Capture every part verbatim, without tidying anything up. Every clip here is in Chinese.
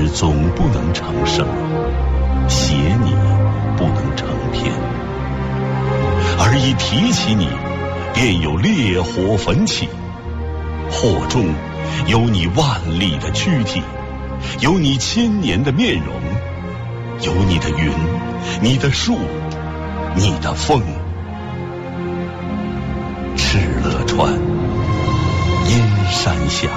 诗总不能成声，写你不能成篇，而一提起你，便有烈火焚起。火中有你万里的躯体，有你千年的面容，有你的云，你的树，你的风。敕勒川，阴山下，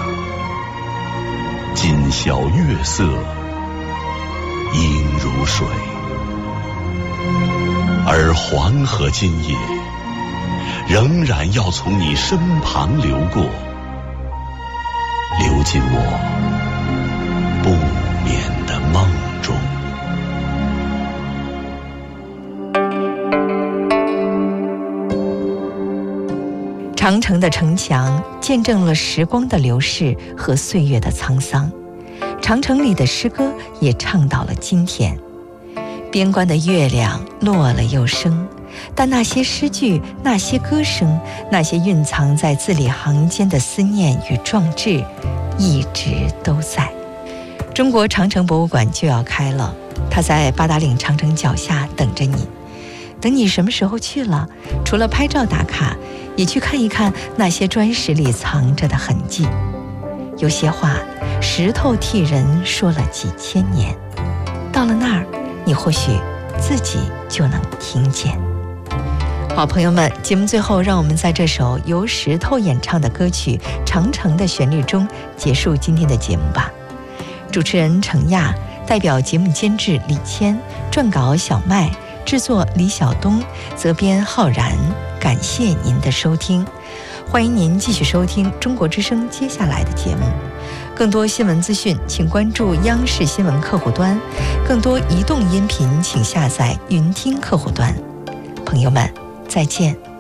今宵月色应如水，而黄河今夜仍然要从你身旁流过，流进我不眠的梦中。 长城的城墙见证了时光的流逝和岁月的沧桑，长城里的诗歌也唱到了今天。边关的月亮落了又升，但那些诗句，那些歌声，那些蕴藏在字里行间的思念与壮志，一直都在。中国长城博物馆就要开了，它在八达岭长城脚下等着你。等你什么时候去了，除了拍照打卡，也去看一看那些砖石里藏着的痕迹。有些话，石头替人说了几千年，到了那儿，你或许自己就能听见。好朋友们，节目最后让我们在这首由石头演唱的歌曲《长城》的旋律中结束今天的节目吧。主持人程亚，代表节目监制李谦，撰稿小麦，制作李晓东，责编浩然。感谢您的收听，欢迎您继续收听中国之声接下来的节目。更多新闻资讯请关注央视新闻客户端，更多移动音频请下载云听客户端。朋友们，再见。